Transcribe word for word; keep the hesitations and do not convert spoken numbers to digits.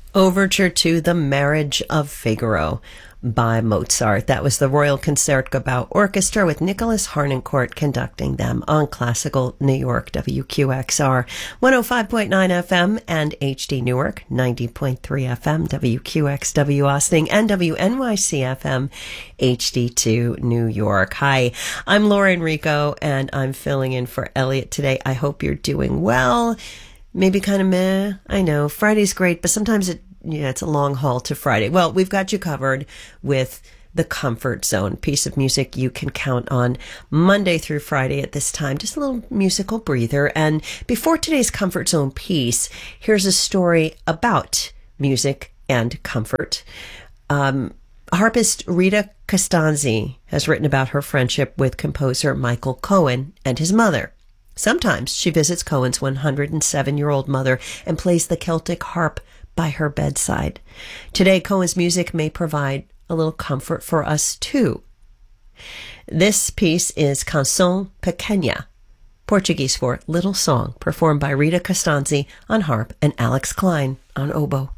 Overture to The Marriage of Figaro by Mozart. That was the Royal Concertgebouw Orchestra with Nicholas Harnoncourt conducting them on Classical New York, W Q X R one oh five point nine F M and H D Newark ninety point three F M, W Q X W Austin, and W N Y C F M H D two New York. Hi, I'm Laura Enrico, and I'm filling in for Elliot today. I hope you're doing well. Maybe kind of meh. I know Friday's great, but sometimes it yeah, it's a long haul to Friday. Well, we've got you covered with the Comfort Zone, piece of music you can count on Monday through Friday at this time. Just a little musical breather. And before today's Comfort Zone piece, here's a story about music and comfort. Um, harpist Rita Costanzi has written about her friendship with composer Michael Cohen and his mother. Sometimes she visits Cohen's one hundred seven-year-old mother and plays the Celtic harp by her bedside. Today, Cohen's music may provide a little comfort for us too. This piece is Canção Pequena, Portuguese for Little Song, performed by Rita Costanzi on harp and Alex Klein on oboe.